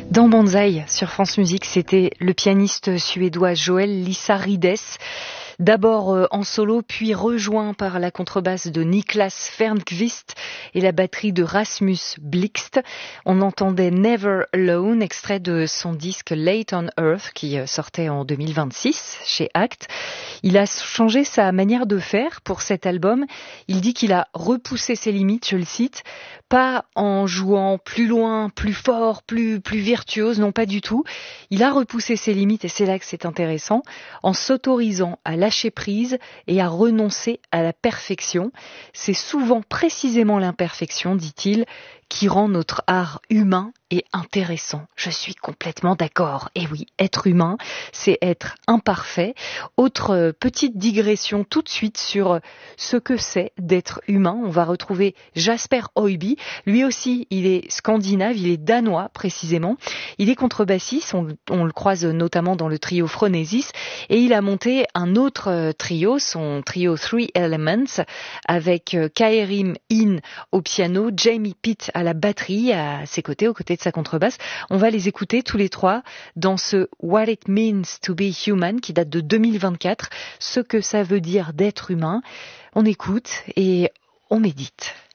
Dans Banzai, sur France Musique, c'était le pianiste suédois Joel Lissarides, d'abord en solo, puis rejoint par la contrebasse de Niklas Fernqvist et la batterie de Rasmus Blixt. On entendait Never Alone, extrait de son disque Late on Earth, qui sortait en 2026 chez Act. Il a changé sa manière de faire pour cet album. Il dit qu'il a repoussé ses limites, je le cite, pas en jouant plus loin, plus fort, plus virtuose, non pas du tout. Il a repoussé ses limites, et c'est là que c'est intéressant, en s'autorisant à lâcher prise et à renoncer à la perfection. C'est souvent précisément l'imperfection, dit-il, qui rend notre art humain et intéressant. Je suis complètement d'accord. Et oui, être humain, c'est être imparfait. Autre petite digression tout de suite sur ce que c'est d'être humain. On va retrouver Jasper Højby. Lui aussi, il est scandinave, il est danois précisément. Il est contrebassiste, on le croise notamment dans le trio Phronesis, et il a monté un autre trio, son trio Three Elements, avec Kaerim In au piano, Jamie Pitt à la batterie à ses côtés, aux côtés de sa contrebasse. On va les écouter tous les trois dans ce What It Means to Be Human qui date de 2024, ce que ça veut dire d'être humain. On écoute et on médite.